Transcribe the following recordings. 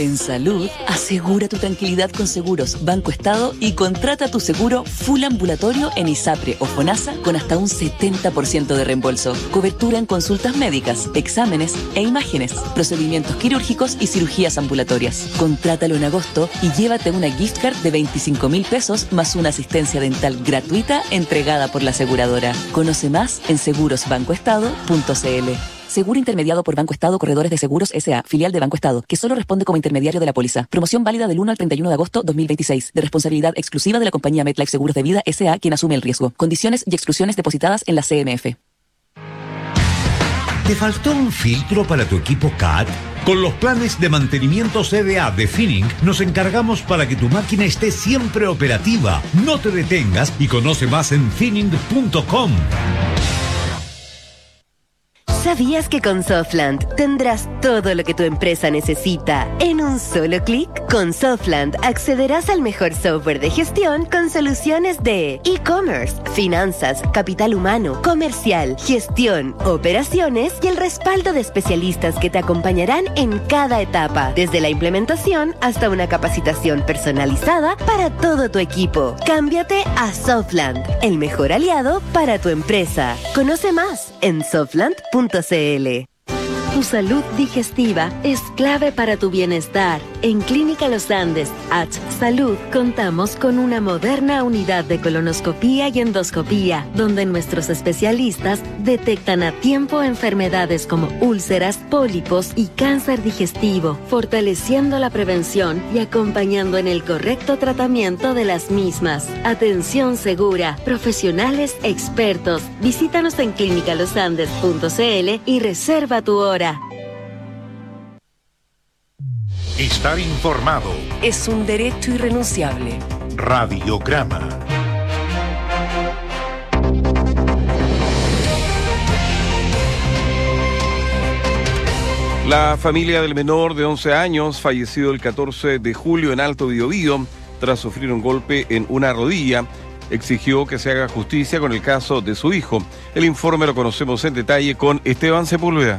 En salud, asegura tu tranquilidad con Seguros Banco Estado y contrata tu seguro full ambulatorio en ISAPRE o FONASA con hasta un 70% de reembolso. Cobertura en consultas médicas, exámenes e imágenes, procedimientos quirúrgicos y cirugías ambulatorias. Contrátalo en agosto y llévate una gift card de 25.000 pesos más una asistencia dental gratuita entregada por la aseguradora. Conoce más en segurosbancoestado.cl. Seguro intermediado por Banco Estado Corredores de Seguros S.A., filial de Banco Estado, que solo responde como intermediario de la póliza. Promoción válida del 1 al 31 de agosto 2026, de responsabilidad exclusiva de la compañía MetLife Seguros de Vida S.A., quien asume el riesgo. Condiciones y exclusiones depositadas en la CMF. ¿Te faltó un filtro para tu equipo CAT? Con los planes de mantenimiento CDA de Finning, nos encargamos para que tu máquina esté siempre operativa. No te detengas y conoce más en finning.com. ¿Sabías que con Softland tendrás todo lo que tu empresa necesita en un solo clic? Con Softland accederás al mejor software de gestión con soluciones de e-commerce, finanzas, capital humano, comercial, gestión, operaciones y el respaldo de especialistas que te acompañarán en cada etapa, desde la implementación hasta una capacitación personalizada para todo tu equipo. Cámbiate a Softland, el mejor aliado para tu empresa. Conoce más en softland.cl. Tu salud digestiva es clave para tu bienestar. En Clínica Los Andes, H Salud, contamos con una moderna unidad de colonoscopía y endoscopía, donde nuestros especialistas detectan a tiempo enfermedades como úlceras, pólipos y cáncer digestivo, fortaleciendo la prevención y acompañando en el correcto tratamiento de las mismas. Atención segura, profesionales expertos. Visítanos en clinicalosandes.cl y reserva tu hora. Estar informado Es un derecho irrenunciable. Radiograma. La familia del menor de 11 años, fallecido el 14 de julio en Alto Biobío, tras sufrir un golpe en una rodilla, exigió que se haga justicia con el caso de su hijo. El informe lo conocemos en detalle con Esteban Sepúlveda.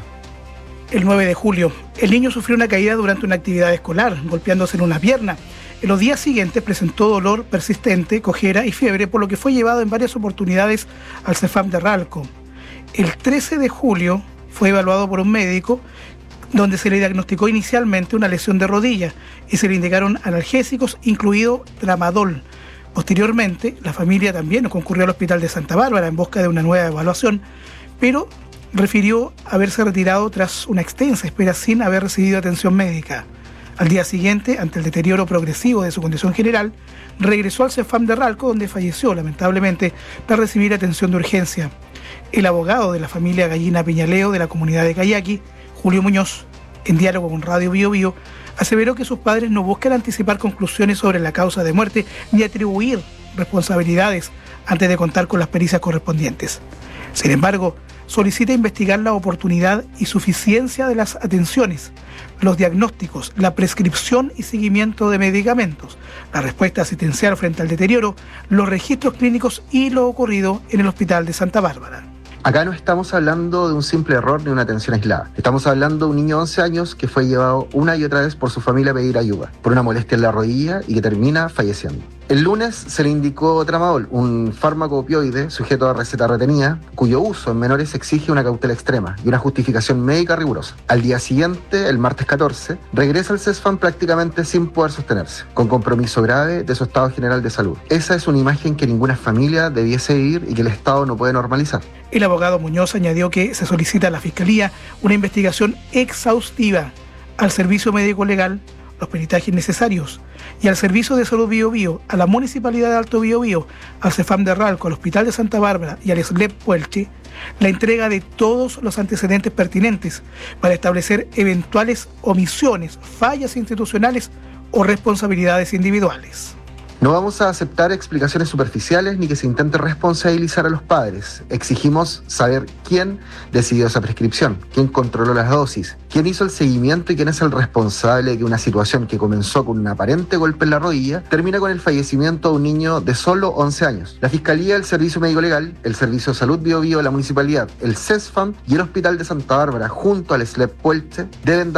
El 9 de julio, el niño sufrió una caída durante una actividad escolar, golpeándose en una pierna. En los días siguientes presentó dolor persistente, cojera y fiebre, por lo que fue llevado en varias oportunidades al CEFAM de Ralco. El 13 de julio fue evaluado por un médico, donde se le diagnosticó inicialmente una lesión de rodilla y se le indicaron analgésicos, incluido tramadol. Posteriormente, la familia también concurrió al hospital de Santa Bárbara en busca de una nueva evaluación, pero refirió haberse retirado tras una extensa espera sin haber recibido atención médica. Al día siguiente, ante el deterioro progresivo de su condición general, regresó al CEFAM de Ralco, donde falleció lamentablemente tras recibir atención de urgencia. El abogado de la familia Gallina Peñaleo de la comunidad de Cayaqui, Julio Muñoz, en diálogo con Radio Bio Bio, aseveró que sus padres no buscan anticipar conclusiones sobre la causa de muerte ni atribuir responsabilidades antes de contar con las pericias correspondientes. Sin embargo, solicita investigar la oportunidad y suficiencia de las atenciones, los diagnósticos, la prescripción y seguimiento de medicamentos, la respuesta asistencial frente al deterioro, los registros clínicos y lo ocurrido en el hospital de Santa Bárbara. Acá no estamos hablando de un simple error ni una atención aislada. Estamos hablando de un niño de 11 años que fue llevado una y otra vez por su familia a pedir ayuda por una molestia en la rodilla y que termina falleciendo. El lunes se le indicó tramadol, un fármaco opioide sujeto a receta retenida, cuyo uso en menores exige una cautela extrema y una justificación médica rigurosa. Al día siguiente, el martes 14, regresa al CESFAM prácticamente sin poder sostenerse, con compromiso grave de su estado general de salud. Esa es una imagen que ninguna familia debiese vivir y que el Estado no puede normalizar. El abogado Muñoz añadió que se solicita a la Fiscalía una investigación exhaustiva al Servicio Médico Legal, los peritajes necesarios, y al Servicio de Salud Bio Bio, a la Municipalidad de Alto Biobío, al CEFAM de Ralco, al Hospital de Santa Bárbara y al SLEP Puelche, la entrega de todos los antecedentes pertinentes para establecer eventuales omisiones, fallas institucionales o responsabilidades individuales. No vamos a aceptar explicaciones superficiales ni que se intente responsabilizar a los padres. Exigimos saber quién decidió esa prescripción, quién controló las dosis, quién hizo el seguimiento y quién es el responsable de que una situación que comenzó con un aparente golpe en la rodilla termina con el fallecimiento de un niño de solo 11 años. La Fiscalía, el Servicio Médico Legal, el Servicio de Salud Bio Bio, la Municipalidad, el CESFAM y el Hospital de Santa Bárbara, junto al SLEP Puelche, deben